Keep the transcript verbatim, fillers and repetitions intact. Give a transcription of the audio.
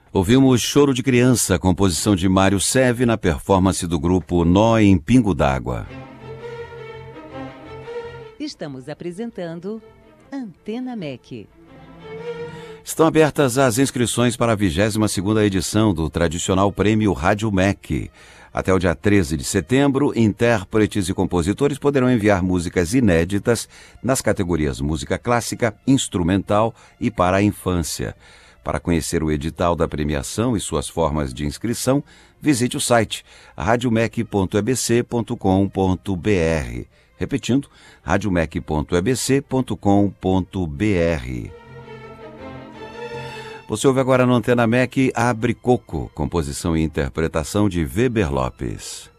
Ouvimos Choro de Criança, composição de Mário Seve, na performance do grupo Nó em Pingo d'Água. Estamos apresentando Antena M E C. Estão abertas as inscrições para a vigésima segunda edição do tradicional prêmio Rádio M E C. Até o dia treze de setembro, intérpretes e compositores poderão enviar músicas inéditas nas categorias música clássica, instrumental e para a infância. Para conhecer o edital da premiação e suas formas de inscrição, visite o site rádio mec ponto e b c ponto com ponto b r. Repetindo, rádio mec ponto e b c ponto com ponto b r. Você ouve agora no Antena M E C Abre Coco, composição e interpretação de Weber Lopes.